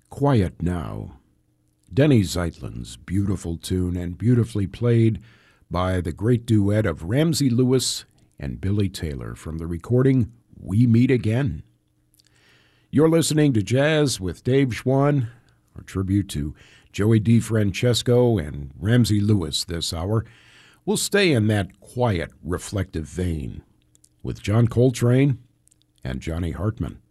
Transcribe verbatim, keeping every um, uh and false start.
Quiet Now. Denny Zeitlin's beautiful tune and beautifully played by the great duet of Ramsey Lewis and Billy Taylor from the recording We Meet Again. You're listening to Jazz with Dave Schwann, our tribute to Joey DeFrancesco and Ramsey Lewis this hour. We'll stay in that quiet, reflective vein with John Coltrane and Johnny Hartman.